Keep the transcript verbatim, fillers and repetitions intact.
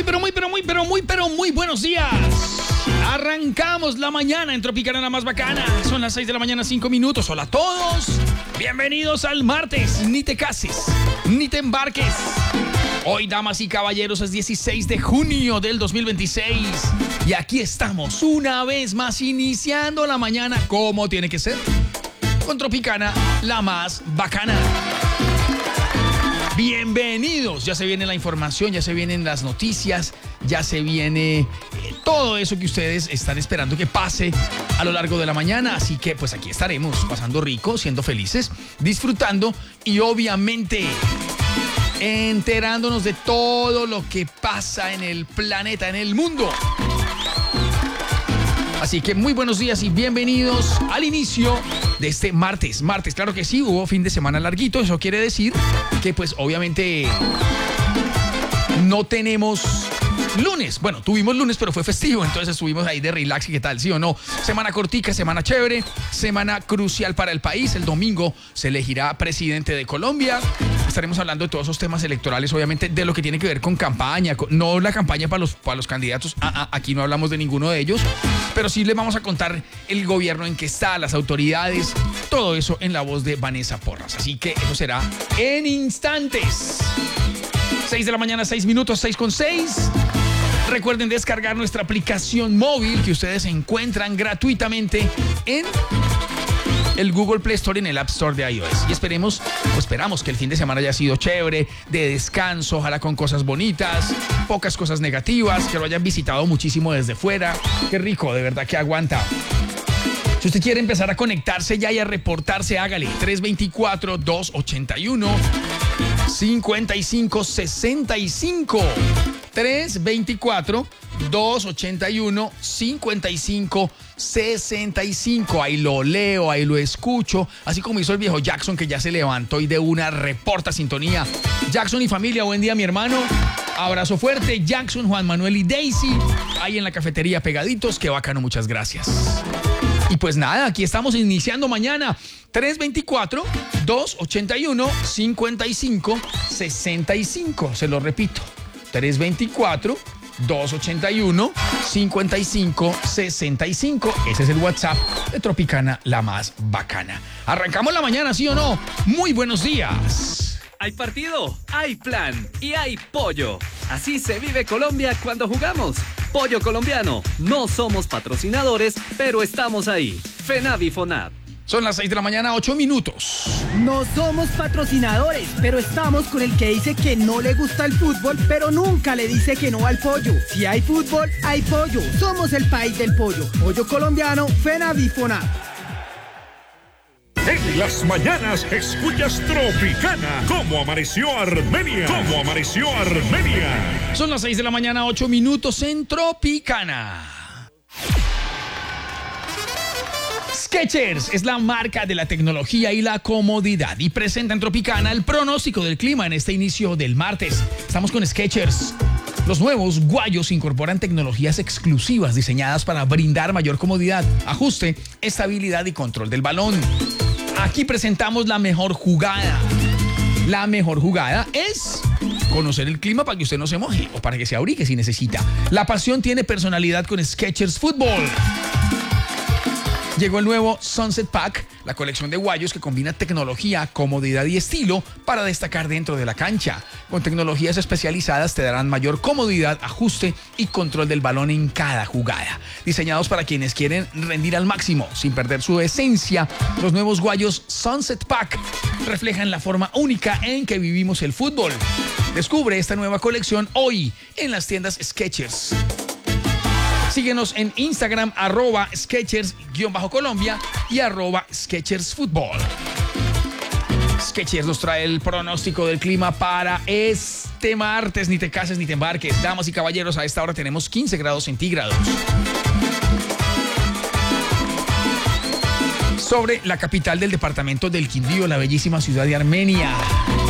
pero muy, pero muy, pero muy, pero muy buenos días. Arrancamos la mañana en Tropicana, la más bacana. Son las seis de la mañana, cinco minutos. Hola a todos. Bienvenidos al martes. Ni te cases, ni te embarques. Hoy, damas y caballeros, es dieciséis de junio del dos mil veintiséis. Y aquí estamos una vez más iniciando la mañana como tiene que ser. Con Tropicana, la más bacana. Bienvenidos, ya se viene la información, ya se vienen las noticias, ya se viene eh, todo eso que ustedes están esperando que pase a lo largo de la mañana. Así que pues aquí estaremos pasando rico, siendo felices, disfrutando y obviamente enterándonos de todo lo que pasa en el planeta, en el mundo. Así que muy buenos días y bienvenidos al inicio de este martes. Martes, claro que sí, hubo fin de semana larguito. Eso quiere decir que pues obviamente no tenemos lunes. Bueno, tuvimos lunes, pero fue festivo, entonces estuvimos ahí de relax y qué tal, ¿sí o no? Semana cortica, semana chévere, semana crucial para el país. El domingo se elegirá presidente de Colombia. Estaremos hablando de todos esos temas electorales, obviamente, de lo que tiene que ver con campaña, con, no la campaña para los, para los candidatos, ah, ah, aquí no hablamos de ninguno de ellos, pero sí les vamos a contar el gobierno en que está, las autoridades, todo eso en la voz de Vanessa Porras. Así que eso será en instantes. seis de la mañana, seis minutos, seis con seis. Recuerden descargar nuestra aplicación móvil que ustedes encuentran gratuitamente en el Google Play Store y en el App Store de iOS. Y esperemos, o esperamos que el fin de semana haya sido chévere, de descanso, ojalá con cosas bonitas, pocas cosas negativas, que lo hayan visitado muchísimo desde fuera. Qué rico, de verdad que aguanta. Si usted quiere empezar a conectarse ya y a reportarse, hágale. tres dos cuatro, dos ocho uno, cinco cinco seis cinco. tres dos cuatro, dos ocho uno, cinco cinco seis cinco. Ahí lo leo, ahí lo escucho. Así como hizo el viejo Jackson, que ya se levantó y de una reporta sintonía. Jackson y familia, buen día, mi hermano. Abrazo fuerte. Jackson, Juan Manuel y Daisy. Ahí en la cafetería pegaditos. Qué bacano, muchas gracias. Y pues nada, aquí estamos iniciando mañana. tres dos cuatro, dos ocho uno, cinco cinco seis cinco. Se lo repito. tres dos cuatro, dos ocho uno, cinco cinco seis cinco. Ese es el WhatsApp de Tropicana, la más bacana. Arrancamos la mañana, ¿sí o no? Muy buenos días. Hay partido, hay plan y hay pollo. Así se vive Colombia cuando jugamos. Pollo colombiano. No somos patrocinadores, pero estamos ahí. FENAVI FONAP. Son las seis de la mañana, ocho minutos. No somos patrocinadores, pero estamos con el que dice que no le gusta el fútbol, pero nunca le dice que no al pollo. Si hay fútbol, hay pollo. Somos el país del pollo. Pollo colombiano, FENAVI FONAP. En las mañanas escuchas Tropicana. ¿Cómo amaneció Armenia? ¿Cómo amaneció Armenia? Son las seis de la mañana, ocho minutos en Tropicana. Skechers es la marca de la tecnología y la comodidad y presenta en Tropicana el pronóstico del clima en este inicio del martes. Estamos con Skechers. Los nuevos guayos incorporan tecnologías exclusivas diseñadas para brindar mayor comodidad, ajuste, estabilidad y control del balón. Aquí presentamos la mejor jugada. La mejor jugada es conocer el clima para que usted no se moje o para que se abrigue si necesita. La pasión tiene personalidad con Skechers Fútbol. Llegó el nuevo Sunset Pack, la colección de guayos que combina tecnología, comodidad y estilo para destacar dentro de la cancha. Con tecnologías especializadas te darán mayor comodidad, ajuste y control del balón en cada jugada. Diseñados para quienes quieren rendir al máximo sin perder su esencia, los nuevos guayos Sunset Pack reflejan la forma única en que vivimos el fútbol. Descubre esta nueva colección hoy en las tiendas Skechers. Síguenos en Instagram, arroba Skechers-Colombia y arroba Skechers Fútbol. Skechers nos trae el pronóstico del clima para este martes. Ni te cases ni te embarques. Damas y caballeros, a esta hora tenemos quince grados centígrados. Sobre la capital del departamento del Quindío, la bellísima ciudad de Armenia.